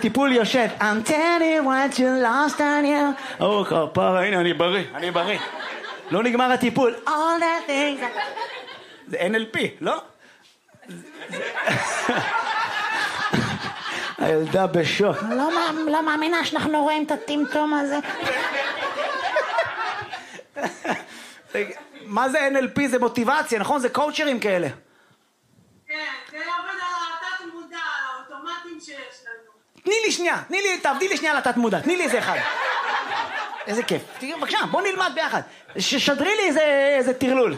בטיפול יושב, I'm telling what you lost on you. כפרה, הנה, אני בריא. לא נגמר הטיפול. All that things. זה NLP, לא? הילדה בשוק. לא מאמינה שאנחנו רואים את הטמטום הזה. מה זה NLP? זה מוטיבציה, נכון? זה קואוצ'רים כאלה. כן, זה עובד על התת מודע, על האוטומטים שיש לנו. תני לי שנייה, תעבדי לי שנייה על התת מודע, תני לי איזה אחד. איזה כיף. בבקשה, בוא נלמד ביחד. ששדרי לי איזה טרלול.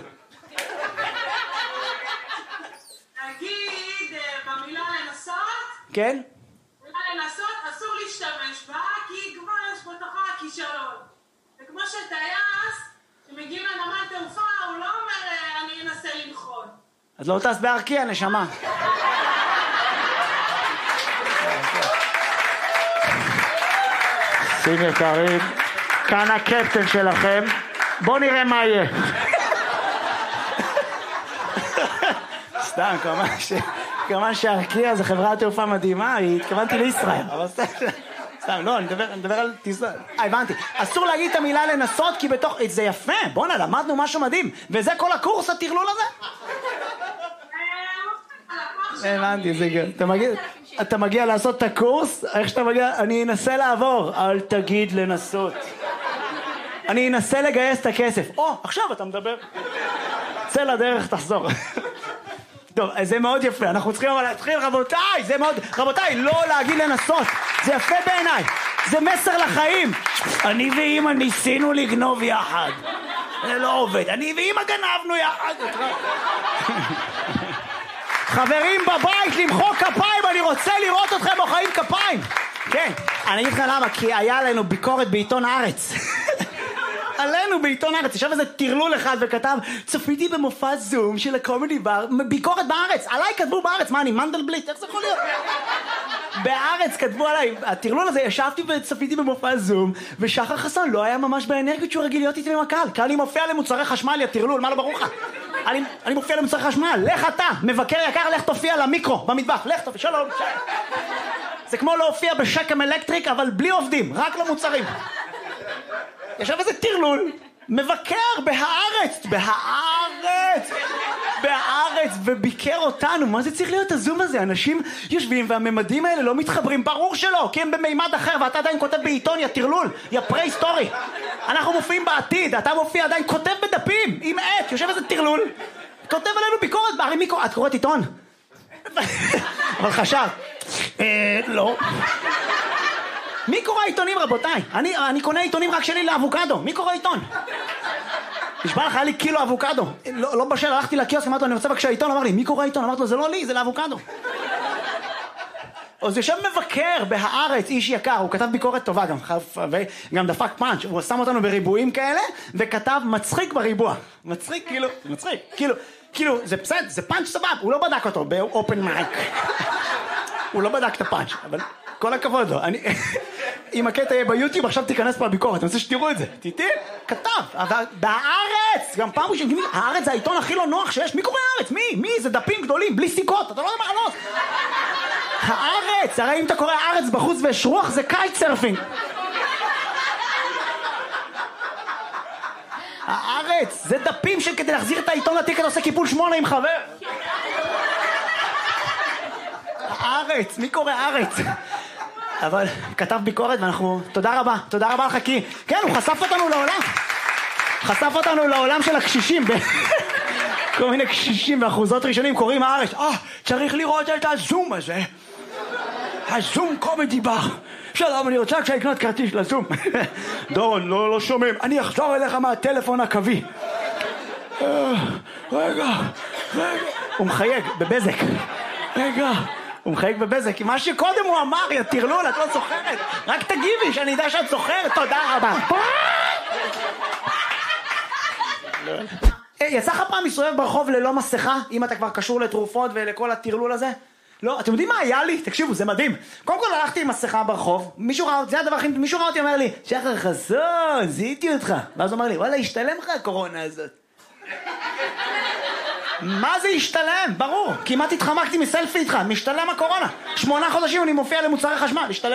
נגיד, במילה לנסות, כן? לנסות אסור להשתמש בה, כי כבר יש בתוכה הכישרון. וכמו שטייס, שמגיעים לנמל תעופה, הוא לא אומר, אני אנסה לנחות. אז לא טס בארקיע, נשמה. שים יקרים, כאן הקפטן שלכם. בואו נראה מה יהיה. סתם, כמובן שארקיע זה חברת תעופה מדהימה, התכוונתי לישראל, אבל סתם, לא, אני מדבר על טיסה. הבנתי. אסור להגיד את המילה לנסות, כי בתוך... זה יפה, בוא'נה, למדנו משהו מדהים. וזה כל הקורס, הטרלול הזה? הבנתי, זה גם. אתה מגיע לעשות את הקורס, איך שאתה מגיע, אני אנסה לעבור. אל תגיד לנסות. אני אנסה לגייס את הכסף. עכשיו אתה מדבר. צא לדרך, תחזור. טוב, זה מאוד יפה, אנחנו צריכים אבל להתחיל, רבותיי, זה מאוד, רבותיי, לא להגיד לנסות, זה יפה בעיניי, זה מסר לחיים. אני ואמא ניסינו לגנוב יחד, זה לא עובד, אני ואמא גנבנו יחד. חברים בבית, למחוא כפיים, אני רוצה לראות אתכם מוחאים כפיים. כן, אני אגיד לך למה, כי היה לנו ביקורת בעיתון הארץ. עלינו בעיתון הארץ, ישב איזה טרלול אחד וכתב, צפיתי במופע זום של הקומדי בר, ביקורת בארץ, עליי כתבו בארץ, מה אני, מנדלבליט, איך זה יכול להיות? בארץ כתבו עליי, הטרלול הזה, ישבתי וצפיתי במופע זום, ושחר חסון לא היה ממש באנרגיות שהוא רגיל להיות איתי עם הקהל, כי אני מופיע למוצרי חשמל, יא טרלול, מה לא ברור לך? אני מופיע למוצרי חשמל, לך אתה, מבקר יקר, לך תופיע למיקרו, במטבח, לך תופיע, שלום. זה כמו להופיע בשקם אלקטריק, אבל בלי עובדים, רק למוצרים. ישב איזה טרלול, מבקר בארץ, וביקר אותנו. מה זה צריך להיות הזום הזה? אנשים יושבים והממדים האלה לא מתחברים, ברור שלא, כי הם במימד אחר, ואתה עדיין כותב בעיתון, יא טרלול, יא פרה-היסטורי. אנחנו מופיעים בעתיד, אתה מופיע עדיין, כותב בדפים, עם עט, יושב איזה טרלול, כותב עלינו ביקורת, את קוראת עיתון? אבל חשב, לא. מי קורא עיתונים, רבותיי? אני קונה עיתונים רק שלי לאבוקדו. מי קורא עיתון? נשבע לך, היה לי קילו אבוקדו. לא בשל, הלכתי לקיוסק, אמרתי לו, אני רוצה בבקשה עיתון, אמר לי, מי קורא עיתון? אמרתי לו, זה לא לי, זה לאבוקדו. אז יושב מבקר בהארץ, איש יקר, הוא כתב ביקורת טובה וגם דפק פאנץ', הוא שם אותנו בריבועים כאלה, וכתב מצחיק בריבוע. מצחיק, כאילו, זה בסדר, זה פאנץ' סבב, הוא לא בדק אותו באופן מייק. הוא לא בדק את הפאנץ', אבל כל הכבוד לו. אם הקטע יהיה ביוטיוב, עכשיו תיכנס פה הביקורת, אני רוצה שתראו את זה. תיתן, כתב, בהארץ, גם פעם ראשונה, הארץ זה העיתון הכי לא נוח שיש, מי קורא הארץ? מי? זה דפים גדולים, בלי סיכות, אתה לא יודע מה חלות. הארץ, הרי אם אתה קורא הארץ בחוץ ויש רוח, זה קייט סרפינג. הארץ, זה דפים שכדי להחזיר את העיתון לתיק, אתה עושה קיפול 8 עם חבר. הארץ, מי קורא הארץ? אבל כתב ביקורת ואנחנו, תודה רבה לך, כי כן, הוא חשף אותנו לעולם של הקשישים, כל מיני קשישים ואחוזות ראשונים קוראים הארץ, צריך לראות את הזום הזה, הזום קומדי בר, שלום, אני רוצה כשהקנות כרטיס לזום. דורון, לא שומעים, אני אחזור אליך מהטלפון הקווי. רגע, הוא מחייג בבזק, הוא מחייג בבזק, כי מה שקודם הוא אמר, יא טרלול, את לא זוכרת, רק תגיבי שאני יודע שאת זוכרת, תודה רבה. יצא לך פעם מסתובב ברחוב ללא מסכה, אם אתה כבר קשור לתרופות ולכל הטרלול הזה? לא, אתם יודעים מה היה לי? תקשיבו, זה מדהים. קודם כל הלכתי עם מסכה ברחוב, מישהו ראה אותי, זה הדבר הכי, מישהו ראה אותי, אומר לי, שחר חסון, זיהיתי אותך. ואז הוא אומר לי, וואלה, השתלם לך הקורונה הזאת. מה זה השתלם? ברור, כמעט התחמקתי מסלפי איתך, משתלם הקורונה. 8 חודשים אני מופיע למוצרי חשמל, השתלם.